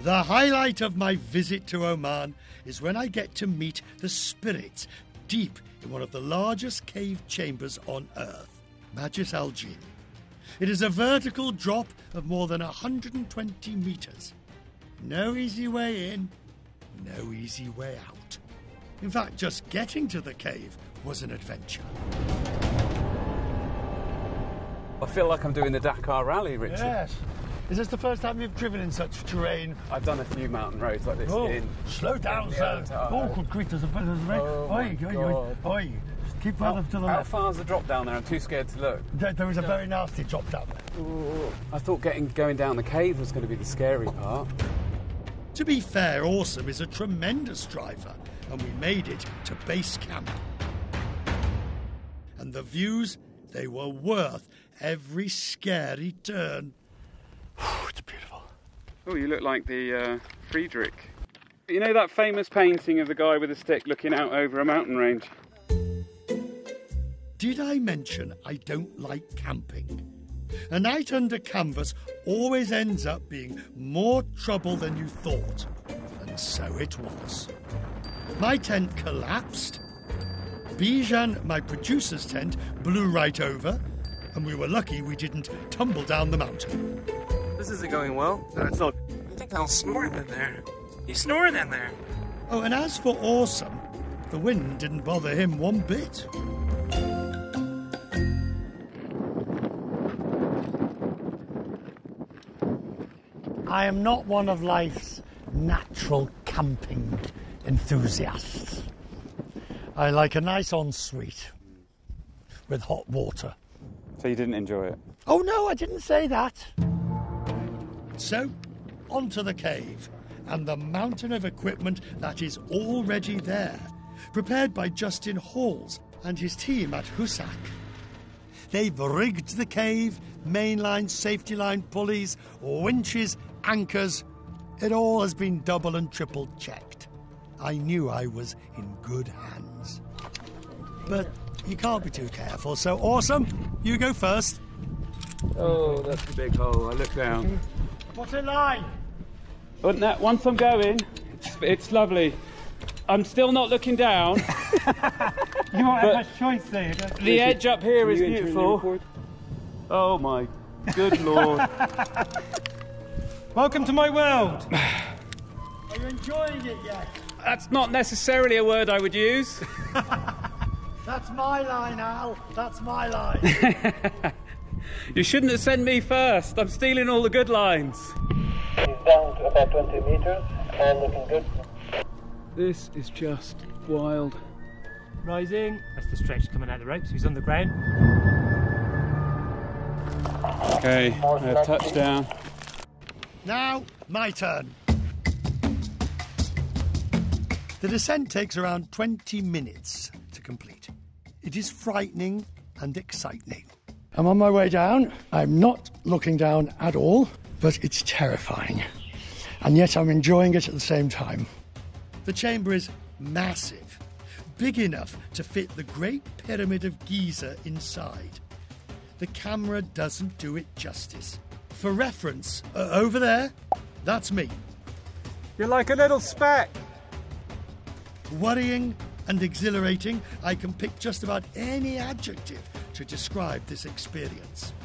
The highlight of my visit to Oman is when I get to meet the spirits deep in one of the largest cave chambers on Earth, Majlis Al Jinn. It is a vertical drop of more than 120 metres. No easy way in, no easy way out. In fact, just getting to the cave was an adventure. I feel like I'm doing the Dakar Rally, Richard. Yes. Is this the first time you've driven in such terrain? I've done a few mountain roads like this. Slow down, sir. Good grief, there's a rain. Oi. Keep further to the left. How far's the drop down there? I'm too scared to look. There is a very nasty drop down there. Ooh. I thought going down the cave was going to be the scary part. To be fair, Awesome is a tremendous driver, and we made it to base camp. And the views, they were worth every scary turn. It's beautiful. Oh, you look like the Friedrich. You know that famous painting of the guy with a stick looking out over a mountain range? Did I mention I don't like camping? A night under canvas always ends up being more trouble than you thought. And so it was. My tent collapsed. Bijan, my producer's tent, blew right over. And we were lucky we didn't tumble down the mountain. This isn't going well. No, it's not. I think I'll snore in there. He's snoring in there. Oh, and as for Awesome, the wind didn't bother him one bit. I am not one of life's natural camping enthusiasts. I like a nice ensuite with hot water. So you didn't enjoy it? Oh no, I didn't say that. So, onto the cave and the mountain of equipment that is already there, prepared by Justin Halls and his team at Husak. They've rigged the cave, mainline, safety line, pulleys, winches, anchors. It all has been double and triple checked. I knew I was in good hands. But you can't be too careful, so Awesome, you go first. Oh, that's a big hole. I look down. What's in line? Once I'm going, it's lovely. I'm still not looking down. You won't have much choice there. The edge up here is beautiful. Oh my good lord. Welcome to my world. Are you enjoying it yet? That's not necessarily a word I would use. That's my line, Al. That's my line. You shouldn't have sent me first. I'm stealing all the good lines. He's down to about 20 metres and looking good. This is just wild. Rising. That's the stretch coming out of the rope, so he's on the ground. Okay, touchdown. Now, my turn. The descent takes around 20 minutes to complete. It is frightening and exciting. I'm on my way down. I'm not looking down at all, but it's terrifying. And yet I'm enjoying it at the same time. The chamber is massive, big enough to fit the Great Pyramid of Giza inside. The camera doesn't do it justice. For reference, over there, that's me. You're like a little speck. Worrying and exhilarating, I can pick just about any adjective to describe this experience.